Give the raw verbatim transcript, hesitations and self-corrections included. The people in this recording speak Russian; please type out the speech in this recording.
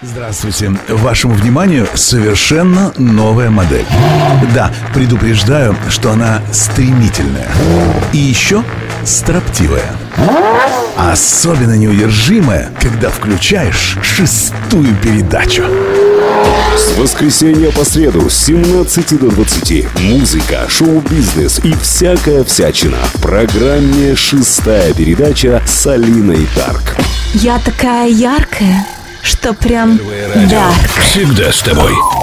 Здравствуйте. Вашему вниманию совершенно новая модель. Да, предупреждаю, что она стремительная. И еще строптивая. Особенно неудержимая, когда включаешь шестую передачу. С воскресенья по среду с семнадцати до двадцати музыка, шоу-бизнес и всякая всячина в программе «Шестая передача» с Алиной Дарк. Я такая яркая, что прям дарк. Всегда с тобой.